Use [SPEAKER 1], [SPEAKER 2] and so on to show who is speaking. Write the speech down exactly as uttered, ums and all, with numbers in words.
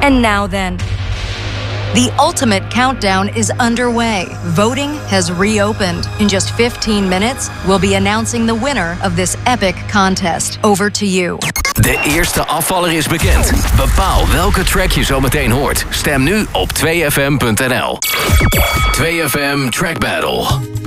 [SPEAKER 1] And now then, the ultimate countdown is underway. Voting has reopened. In just fifteen minutes, we'll be announcing the winner of this epic contest. Over to you.
[SPEAKER 2] De eerste afvaller is bekend. Bepaal welke track je zo meteen hoort. Stem nu op twee f m punt n l. twee F M Track Battle.